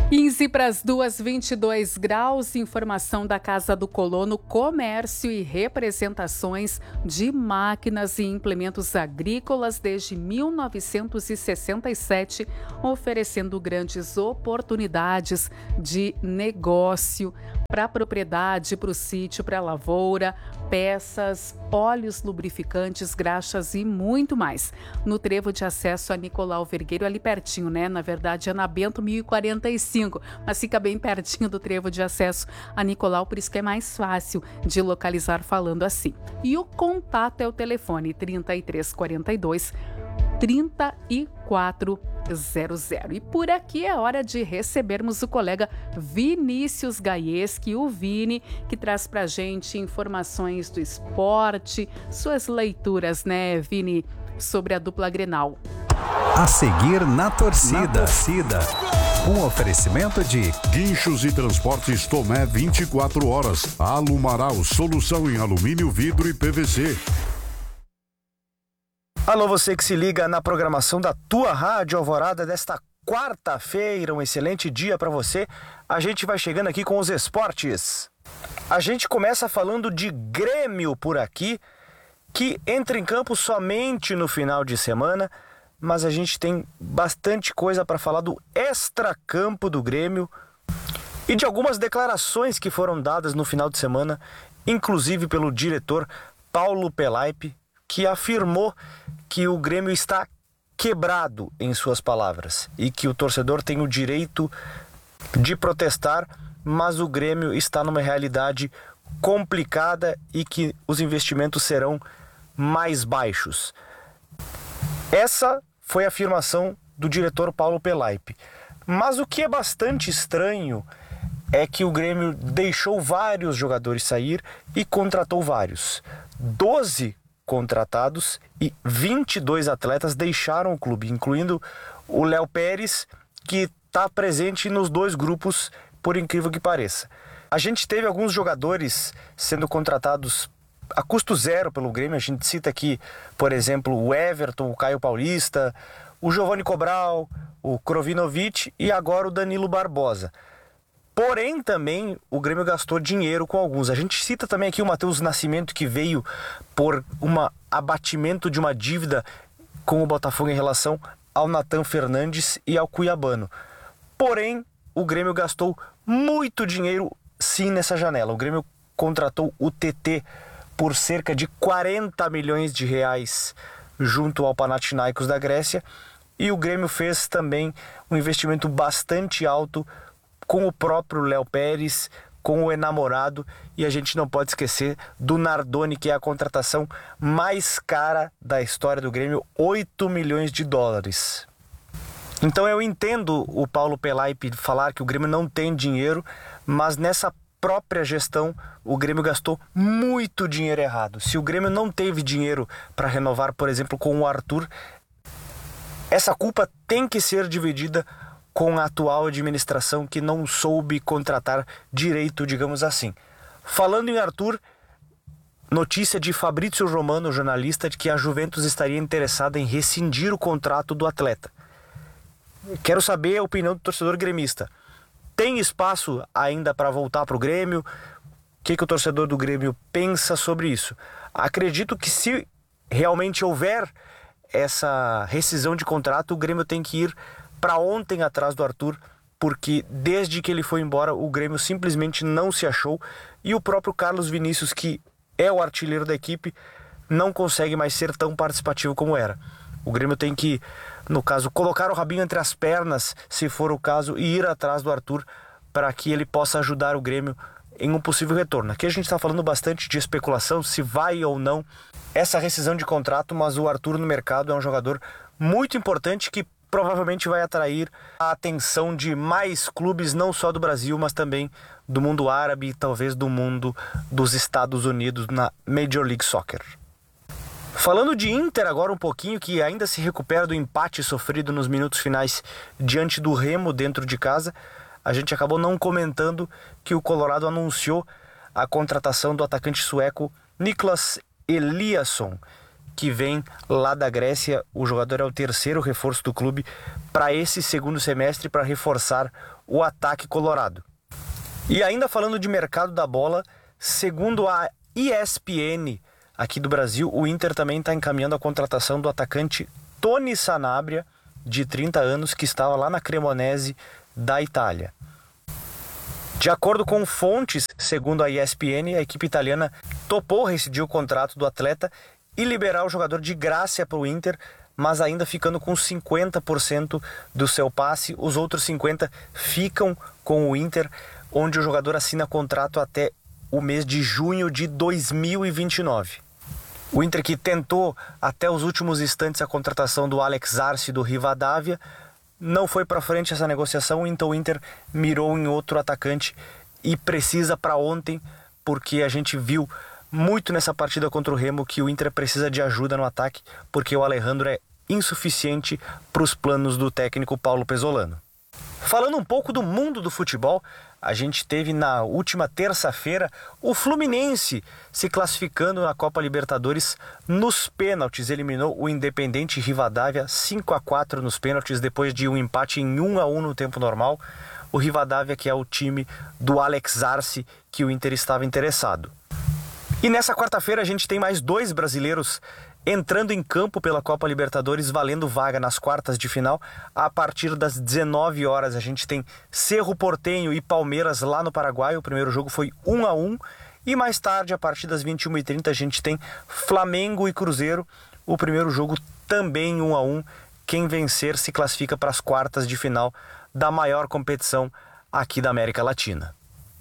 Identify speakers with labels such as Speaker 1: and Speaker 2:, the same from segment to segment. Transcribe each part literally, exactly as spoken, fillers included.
Speaker 1: quinze para as duas, vinte e dois graus. Informação da Casa do Colono: comércio e representações de máquinas e implementos agrícolas desde mil novecentos e sessenta e sete, oferecendo grandes oportunidades de negócio para a propriedade, para o sítio, para a lavoura, peças, óleos lubrificantes, graxas e muito mais. No trevo de acesso a Nicolau Vergueiro, ali pertinho, né? Na verdade, é na Bento mil e quarenta e cinco, mas fica bem pertinho do trevo de acesso a Nicolau, por isso que é mais fácil de localizar falando assim. E o contato é o telefone trinta e três quarenta e dois, trinta e quatro zero zero. E por aqui é hora de recebermos o colega Vinícius Gaieski, o Vini, que traz pra gente informações do esporte, suas leituras, né, Vini, sobre a dupla Grenal.
Speaker 2: A seguir na torcida. Na torcida. Um oferecimento de
Speaker 3: Guinchos e Transportes Tomé vinte e quatro horas. Alumaral, solução em alumínio, vidro e P V C.
Speaker 4: Alô, você que se liga na programação da tua Rádio Alvorada desta quarta-feira, um excelente dia para você. A gente vai chegando aqui com os esportes. A gente começa falando de Grêmio por aqui, que entra em campo somente no final de semana, mas a gente tem bastante coisa para falar do extracampo do Grêmio e de algumas declarações que foram dadas no final de semana, inclusive pelo diretor Paulo Pelaipe, que afirmou que o Grêmio está quebrado, em suas palavras, e que o torcedor tem o direito de protestar, mas o Grêmio está numa realidade complicada e que os investimentos serão mais baixos. Essa foi a afirmação do diretor Paulo Pelaipe. Mas o que é bastante estranho é que o Grêmio deixou vários jogadores sair e contratou vários. doze contratados e vinte e dois atletas deixaram o clube, incluindo o Léo Pérez, que está presente nos dois grupos, por incrível que pareça. A gente teve alguns jogadores sendo contratados a custo zero pelo Grêmio. A gente cita aqui, por exemplo, o Everton, o Caio Paulista, o Giovanni Cobral, o Krovinovic e agora o Danilo Barbosa. Porém, também o Grêmio gastou dinheiro com alguns. A gente cita também aqui o Matheus Nascimento, que veio por um abatimento de uma dívida com o Botafogo em relação ao Nathan Fernandes e ao Cuiabano. Porém, o Grêmio gastou muito dinheiro sim nessa janela. O Grêmio contratou o T T por cerca de quarenta milhões de reais junto ao Panathinaikos da Grécia, e o Grêmio fez também um investimento bastante alto com o próprio Léo Pérez, com o enamorado, e a gente não pode esquecer do Nardoni, que é a contratação mais cara da história do Grêmio, oito milhões de dólares. Então eu entendo o Paulo Pelaipe falar que o Grêmio não tem dinheiro, mas nessa própria gestão o Grêmio gastou muito dinheiro errado. Se o Grêmio não teve dinheiro para renovar, por exemplo, com o Arthur, essa culpa tem que ser dividida com a atual administração, que não soube contratar direito, digamos assim. Falando em Arthur, notícia de Fabrício Romano, jornalista, de que a Juventus estaria interessada em rescindir o contrato do atleta. Quero saber a opinião do torcedor gremista. Tem espaço ainda para voltar para o Grêmio? O que, que o torcedor do Grêmio pensa sobre isso? Acredito que se realmente houver essa rescisão de contrato, o Grêmio tem que ir para ontem atrás do Arthur, porque desde que ele foi embora o Grêmio simplesmente não se achou, e o próprio Carlos Vinícius, que é o artilheiro da equipe, não consegue mais ser tão participativo como era. O Grêmio tem que, no caso, colocar o rabinho entre as pernas, se for o caso, e ir atrás do Arthur para que ele possa ajudar o Grêmio em um possível retorno. Aqui a gente está falando bastante de especulação, se vai ou não essa rescisão de contrato, mas o Arthur no mercado é um jogador muito importante que provavelmente vai atrair a atenção de mais clubes, não só do Brasil, mas também do mundo árabe e talvez do mundo dos Estados Unidos na Major League Soccer. Falando de Inter agora um pouquinho, que ainda se recupera do empate sofrido nos minutos finais diante do Remo dentro de casa, a gente acabou não comentando que o Colorado anunciou a contratação do atacante sueco Niklas Eliasson, que vem lá da Grécia. O jogador é o terceiro reforço do clube para esse segundo semestre, para reforçar o ataque colorado. E ainda falando de mercado da bola, segundo a E S P N aqui do Brasil, o Inter também está encaminhando a contratação do atacante Tony Sanabria, de trinta anos, que estava lá na Cremonese da Itália. De acordo com fontes, segundo a E S P N, a equipe italiana topou rescindir o contrato do atleta e liberar o jogador de graça para o Inter, mas ainda ficando com cinquenta por cento do seu passe. Os outros cinquenta por cento ficam com o Inter, onde o jogador assina contrato até o mês de junho de dois mil e vinte e nove. O Inter, que tentou até os últimos instantes a contratação do Alex Arce do Rivadavia, não foi para frente essa negociação, então o Inter mirou em outro atacante e precisa para ontem, porque a gente viu muito nessa partida contra o Remo que o Inter precisa de ajuda no ataque, porque o Alejandro é insuficiente para os planos do técnico Paulo Pesolano. Falando um pouco do mundo do futebol, a gente teve na última terça-feira o Fluminense se classificando na Copa Libertadores nos pênaltis. Eliminou o Independente Rivadavia cinco a quatro nos pênaltis, depois de um empate em um a um no tempo normal. O Rivadavia, que é o time do Alex Arce, que o Inter estava interessado. E nessa quarta-feira a gente tem mais dois brasileiros entrando em campo pela Copa Libertadores, valendo vaga nas quartas de final. A partir das dezenove horas a gente tem Cerro Porteño e Palmeiras lá no Paraguai. O primeiro jogo foi um a um. E mais tarde, a partir das vinte e uma e trinta, a gente tem Flamengo e Cruzeiro. O primeiro jogo também um a um. Quem vencer se classifica para as quartas de final da maior competição aqui da América Latina.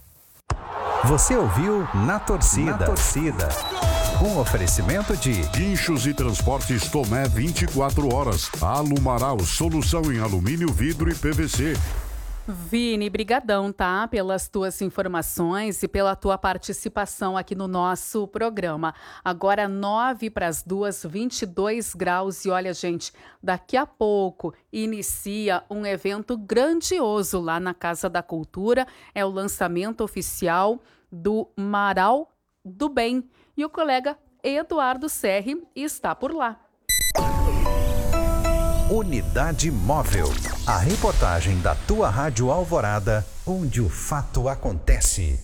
Speaker 2: Você ouviu Na Torcida. Na Torcida. Um oferecimento de
Speaker 3: Guinchos e Transportes Tomé vinte e quatro horas. Alumaral, solução em alumínio, vidro e P V C.
Speaker 1: Vini, brigadão, tá? Pelas tuas informações e pela tua participação aqui no nosso programa. Agora nove para as duas, vinte e dois graus. E olha, gente, daqui a pouco inicia um evento grandioso lá na Casa da Cultura. É o lançamento oficial do Marau do Bem. E o colega Eduardo Serri está por lá.
Speaker 2: Unidade Móvel. A reportagem da tua Rádio Alvorada, onde o fato acontece.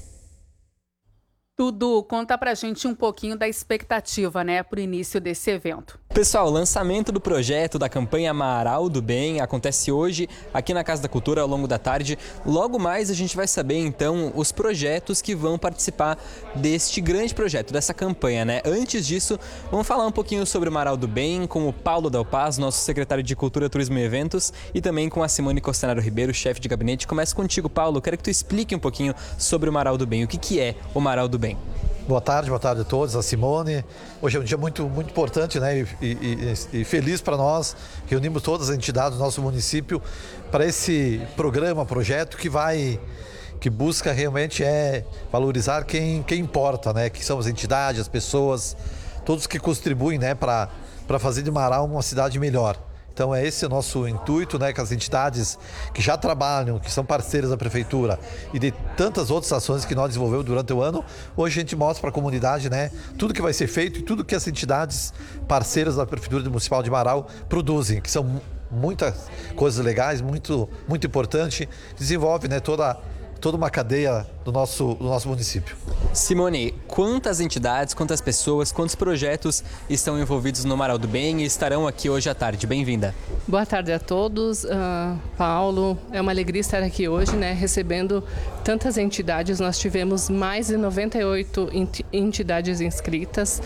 Speaker 1: Dudu, conta pra gente um pouquinho da expectativa, né, pro início desse evento.
Speaker 5: Pessoal, o lançamento do projeto da campanha Marau do Bem acontece hoje aqui na Casa da Cultura ao longo da tarde. Logo mais a gente vai saber então os projetos que vão participar deste grande projeto, dessa campanha, né? Antes disso, vamos falar um pouquinho sobre o Marau do Bem com o Paulo Del Paz, nosso secretário de Cultura, Turismo e Eventos, e também com a Simone Costanaro Ribeiro, chefe de gabinete. Começo contigo, Paulo. Quero que tu explique um pouquinho sobre o Marau do Bem. O que que é o Marau do Bem?
Speaker 6: Boa tarde, boa tarde a todos, a Simone. Hoje é um dia muito, muito importante, né, e, e, e feliz para nós. Reunimos todas as entidades do nosso município para esse programa, projeto que vai, que busca realmente é valorizar quem, quem importa, né, que são as entidades, as pessoas, todos que contribuem, né, para para fazer de Marau uma cidade melhor. Então é esse o nosso intuito, né, que as entidades que já trabalham, que são parceiras da Prefeitura e de tantas outras ações que nós desenvolvemos durante o ano, hoje a gente mostra para a comunidade, né, tudo que vai ser feito e tudo que as entidades parceiras da Prefeitura Municipal de Marau produzem, que são muitas coisas legais, muito, muito importante, desenvolve, né, toda, toda uma cadeia do nosso, do nosso município.
Speaker 5: Simone, quantas entidades, quantas pessoas, quantos projetos estão envolvidos no Marau do Bem e estarão aqui hoje à tarde? Bem-vinda.
Speaker 7: Boa tarde a todos. Uh, Paulo, é uma alegria estar aqui hoje, né, recebendo tantas entidades. Nós tivemos mais de noventa e oito entidades inscritas,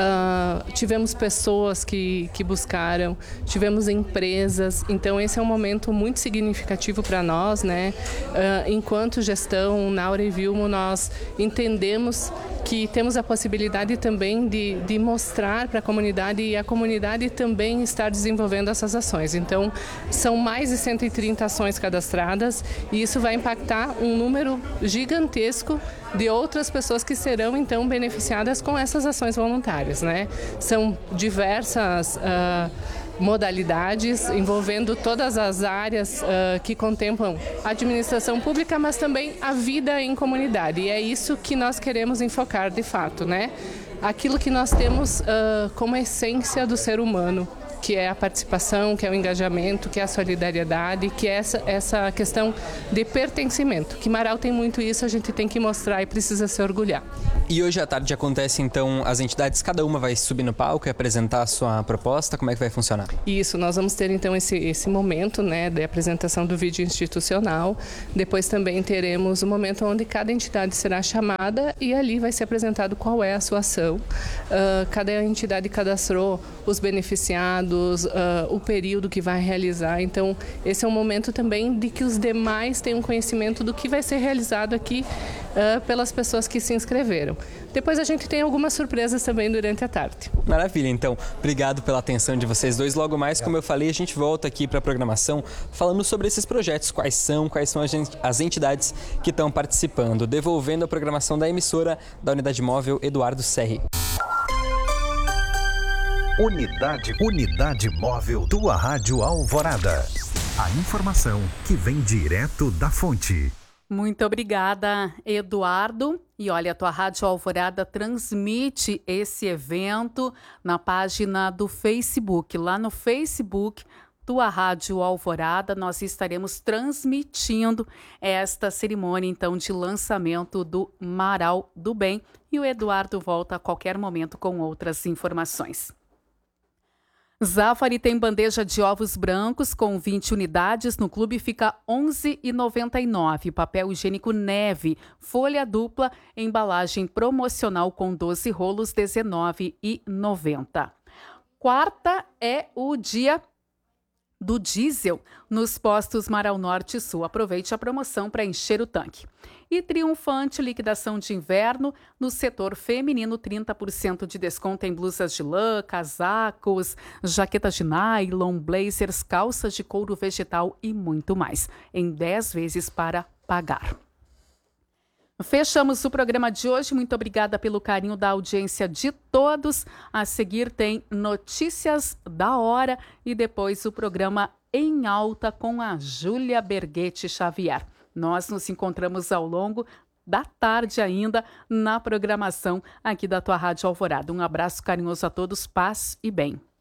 Speaker 7: uh, tivemos pessoas que, que buscaram, tivemos empresas, então esse é um momento muito significativo para nós, né? Uh, enquanto gestão, Naura e Vilmo, nós entendemos que temos a possibilidade também de, de mostrar para a comunidade e a comunidade também estar desenvolvendo essas ações. Então, são mais de cento e trinta ações cadastradas e isso vai impactar um número gigantesco de outras pessoas que serão, então, beneficiadas com essas ações voluntárias, né? São diversas Uh, modalidades envolvendo todas as áreas uh, que contemplam a administração pública, mas também a vida em comunidade. E é isso que nós queremos enfocar de fato, né? aquilo que nós temos uh, como essência do ser humano, que é a participação, que é o engajamento, que é a solidariedade, que é essa, essa questão de pertencimento. Que Marau tem muito isso, a gente tem que mostrar e precisa se orgulhar.
Speaker 5: E hoje à tarde acontece, então, as entidades, cada uma vai subir no palco e apresentar a sua proposta, como é que vai funcionar?
Speaker 7: Isso, nós vamos ter então esse, esse momento, né, de apresentação do vídeo institucional, depois também teremos o momento onde cada entidade será chamada e ali vai ser apresentado qual é a sua ação. Uh, cada entidade cadastrou os beneficiados, uh, o período que vai realizar, então esse é um momento também de que os demais tenham conhecimento do que vai ser realizado aqui uh, pelas pessoas que se inscreveram. Depois a gente tem algumas surpresas também durante a tarde.
Speaker 5: Maravilha, então. Obrigado pela atenção de vocês dois. Logo mais, como eu falei, a gente volta aqui para a programação falando sobre esses projetos, quais são, quais são as entidades que estão participando. Devolvendo a programação da emissora da Unidade Móvel Eduardo Serri.
Speaker 2: Unidade, Unidade Móvel, tua Rádio Alvorada. A informação que vem direto da fonte.
Speaker 1: Muito obrigada, Eduardo. E olha, a tua Rádio Alvorada transmite esse evento na página do Facebook. Lá no Facebook, tua Rádio Alvorada, nós estaremos transmitindo esta cerimônia, então, de lançamento do Marau do Bem. E o Eduardo volta a qualquer momento com outras informações. Zafari tem bandeja de ovos brancos com vinte unidades, no clube fica onze reais e noventa e nove centavos. Papel higiênico Neve, folha dupla, embalagem promocional com doze rolos, dezenove reais e noventa centavos. Quarta é o dia do diesel nos postos Marau Norte e Sul. Aproveite a promoção para encher o tanque. E triunfante liquidação de inverno no setor feminino, trinta por cento de desconto em blusas de lã, casacos, jaquetas de nylon, blazers, calças de couro vegetal e muito mais, em dez vezes para pagar. Fechamos o programa de hoje. Muito obrigada pelo carinho da audiência de todos. A seguir tem Notícias da Hora e depois o programa Em Alta com a Júlia Berguete Xavier. Nós nos encontramos ao longo da tarde ainda na programação aqui da tua Rádio Alvorada. Um abraço carinhoso a todos, paz e bem.